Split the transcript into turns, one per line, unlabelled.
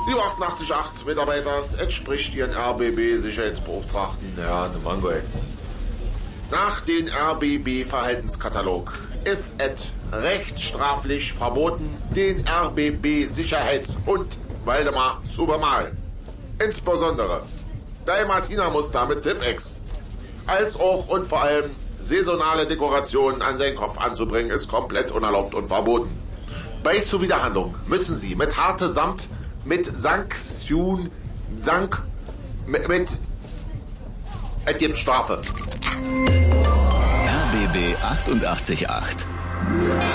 Die 88.8 Mitarbeiters entspricht ihren RBB-Sicherheitsbeauftragten, Herrn Mangold. Nach dem RBB-Verhaltenskatalog ist es rechtsstraflich verboten, den RBB-Sicherheitshund Waldemar zu bemalen. Insbesondere Dalmatinermuster mit Tipp-Ex, als auch und vor allem saisonale Dekorationen an seinen Kopf anzubringen, ist komplett unerlaubt und verboten. Bei Zuwiderhandlung müssen Sie mit harte Samt, mit Sanktion, es gibt Strafe.
RBB 88.8